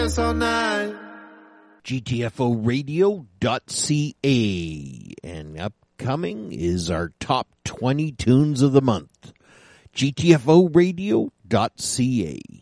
all night. GTFOradio.ca, and upcoming is our top 20 tunes of the month. GTFOradio.ca.